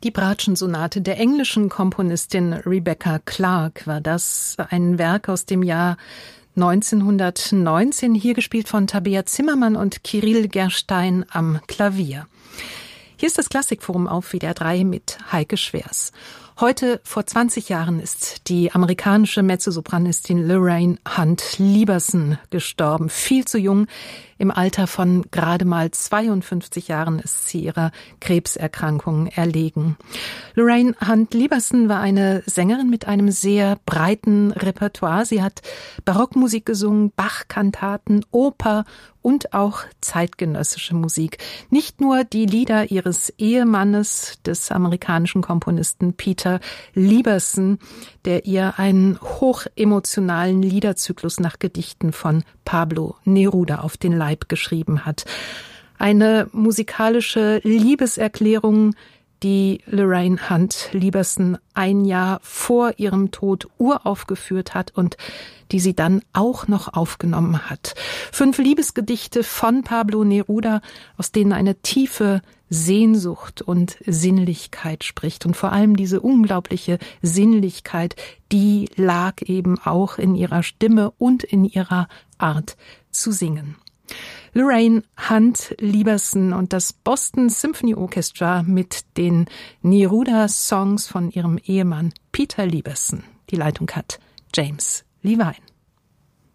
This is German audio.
Die Bratschensonate der englischen Komponistin Rebecca Clarke war das, ein Werk aus dem Jahr 1919, hier gespielt von Tabea Zimmermann und Kirill Gerstein am Klavier. Hier ist das Klassikforum auf WDR 3 mit Heike Schwers. Heute vor 20 Jahren ist die amerikanische Mezzosopranistin Lorraine Hunt Lieberson gestorben. Viel zu jung, im Alter von gerade mal 52 Jahren ist sie ihrer Krebserkrankung erlegen. Lorraine Hunt Lieberson war eine Sängerin mit einem sehr breiten Repertoire. Sie hat Barockmusik gesungen, Bach-Kantaten, Oper und auch zeitgenössische Musik. Nicht nur die Lieder ihres Ehemannes, des amerikanischen Komponisten Peter Lieberson, der ihr einen hochemotionalen Liederzyklus nach Gedichten von Pablo Neruda auf den Leib geschrieben hat. Eine musikalische Liebeserklärung, die Lorraine Hunt Lieberson ein Jahr vor ihrem Tod uraufgeführt hat und die sie dann auch noch aufgenommen hat. 5 Liebesgedichte von Pablo Neruda, aus denen eine tiefe Sehnsucht und Sinnlichkeit spricht. Und vor allem diese unglaubliche Sinnlichkeit, die lag eben auch in ihrer Stimme und in ihrer Art zu singen. Lorraine Hunt Lieberson und das Boston Symphony Orchestra mit den Neruda-Songs von ihrem Ehemann Peter Lieberson. Die Leitung hat James Levine.